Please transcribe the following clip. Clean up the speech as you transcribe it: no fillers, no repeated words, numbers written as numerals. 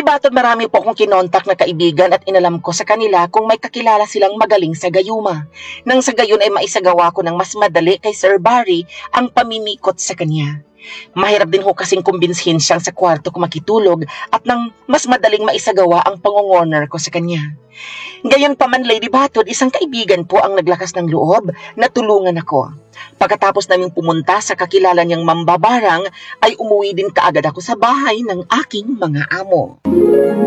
Batod marami po akong kinontak na kaibigan at inalam ko sa kanila kung may kakilala silang magaling sa gayuma. Nang sa gayon ay maisagawa ko ng mas madali kay Sir Barry ang pamimikot sa kanya. Mahirap din ho kasing kumbinsihin siyang sa kwarto ko makitulog at nang mas madaling maisagawa ang pangongoner ko sa kanya. Gayon pa man, Lady Batod, isang kaibigan po ang naglakas ng loob na tulungan ako. Pagkatapos naming pumunta sa kakilala niyang mambabarang, ay umuwi din kaagad ako sa bahay ng aking mga amo.